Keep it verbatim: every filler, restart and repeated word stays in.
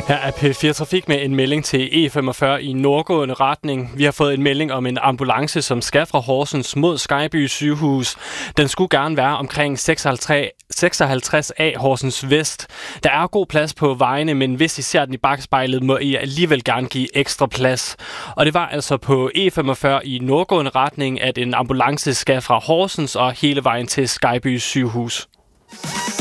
Her er P fire Trafik med en melding til E femogfyrre i nordgående retning. Vi har fået en melding om en ambulance, som skal fra Horsens mod Skejby sygehus. Den skulle gerne være omkring seksoghalvtreds A Horsens Vest. Der er god plads på vejene, men hvis I ser den i bakspejlet, må I alligevel gerne give ekstra plads. Og det var altså på E femogfyrre i nordgående retning, at en ambulance skal fra Horsens og hele vejen til Skejby sygehus.